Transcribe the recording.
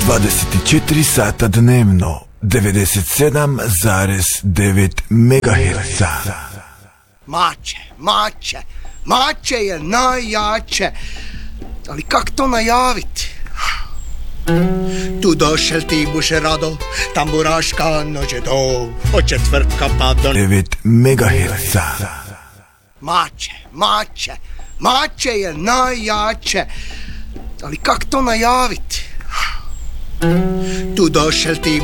24 sata dnevno, 97,9 MHz. Mače je najjače. Ali kak to najaviti? Tu došel ti buše rado, tamburaška noće do, od četvrtka pa do 9 MHz. Mače je najjače. Ali kak to najaviti? Tu došel ti